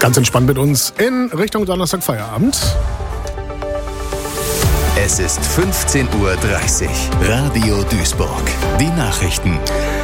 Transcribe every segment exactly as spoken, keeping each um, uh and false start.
Ganz entspannt mit uns in Richtung Donnerstag Feierabend. Es ist fünfzehn Uhr dreißig. Radio Duisburg. Die Nachrichten.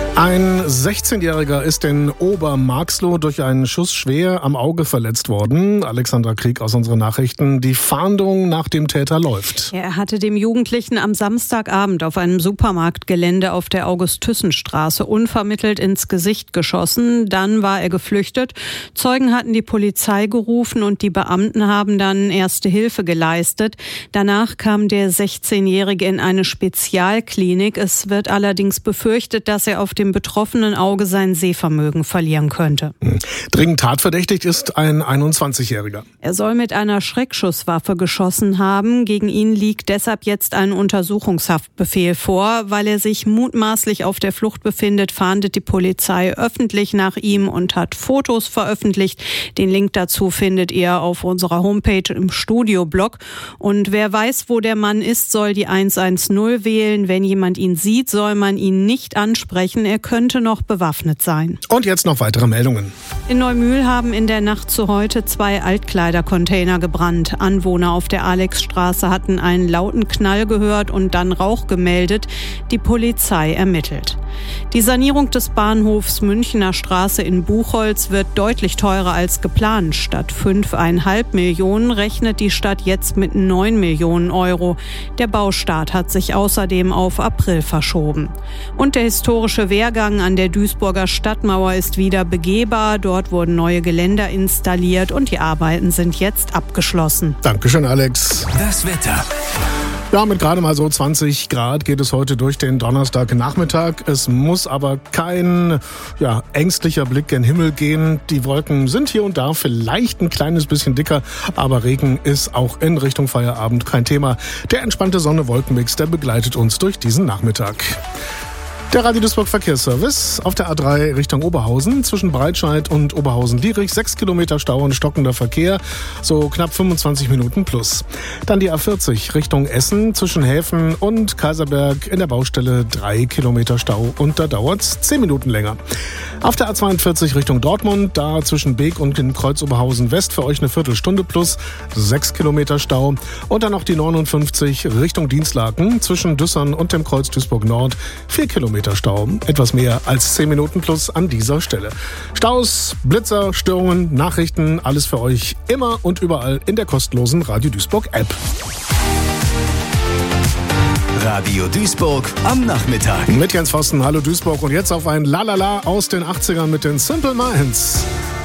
Ein sechzehnjähriger ist in Obermarxloh durch einen Schuss schwer am Auge verletzt worden. Alexandra Krieg aus unseren Nachrichten. Die Fahndung nach dem Täter läuft. Er hatte dem Jugendlichen am Samstagabend auf einem Supermarktgelände auf der August-Thyssen-Straße unvermittelt ins Gesicht geschossen. Dann war er geflüchtet. Zeugen hatten die Polizei gerufen und die Beamten haben dann erste Hilfe geleistet. Danach kam der sechzehnjährige in eine Spezialklinik. Es wird allerdings befürchtet, dass er auf dem betroffenen Auge sein Sehvermögen verlieren könnte. Dringend tatverdächtigt ist ein einundzwanzigjähriger. Er soll mit einer Schreckschusswaffe geschossen haben. Gegen ihn liegt deshalb jetzt ein Untersuchungshaftbefehl vor. Weil er sich mutmaßlich auf der Flucht befindet, fahndet die Polizei öffentlich nach ihm und hat Fotos veröffentlicht. Den Link dazu findet ihr auf unserer Homepage im Studioblog. Und wer weiß, wo der Mann ist, soll die hundertzehn wählen. Wenn jemand ihn sieht, soll man ihn nicht ansprechen. Er könnte noch bewaffnet sein. Und jetzt noch weitere Meldungen. In Neumühl haben in der Nacht zu heute zwei Altkleidercontainer gebrannt. Anwohner auf der Alexstraße hatten einen lauten Knall gehört und dann Rauch gemeldet. Die Polizei ermittelt. Die Sanierung des Bahnhofs Münchener Straße in Buchholz wird deutlich teurer als geplant. Statt fünf Komma fünf Millionen rechnet die Stadt jetzt mit neun Millionen Euro. Der Baustart hat sich außerdem auf April verschoben. Und der historische Wehrgang an der Duisburger Stadtmauer ist wieder begehbar. Dort wurden neue Geländer installiert und die Arbeiten sind jetzt abgeschlossen. Dankeschön, Alex. Das Wetter. Ja, mit gerade mal so zwanzig Grad geht es heute durch den Donnerstagnachmittag. Es muss aber kein ja, ängstlicher Blick gen Himmel gehen. Die Wolken sind hier und da vielleicht ein kleines bisschen dicker, aber Regen ist auch in Richtung Feierabend kein Thema. Der entspannte Sonne-Wolkenmix, der begleitet uns durch diesen Nachmittag. Der Radio Duisburg Verkehrsservice auf der A drei Richtung Oberhausen zwischen Breitscheid und Oberhausen-Dietrich. Sechs Kilometer Stau und stockender Verkehr, so knapp fünfundzwanzig Minuten plus. Dann die A vierzig Richtung Essen zwischen Häfen und Kaiserberg in der Baustelle drei Kilometer Stau und da dauert's zehn Minuten länger. Auf der A zweiundvierzig Richtung Dortmund, da zwischen Beek und in Kreuz Oberhausen West für euch eine Viertelstunde plus, sechs Kilometer Stau. Und dann noch die neunundfünfzig Richtung Dienstlaken zwischen Düssern und dem Kreuz Duisburg Nord, vier Kilometer Stau, etwas mehr als zehn Minuten plus an dieser Stelle. Staus, Blitzer, Störungen, Nachrichten, alles für euch immer und überall in der kostenlosen Radio Duisburg App. Radio Duisburg am Nachmittag. Mit Jens Pfosten, hallo Duisburg und jetzt auf ein Lalala aus den achtzigern mit den Simple Minds.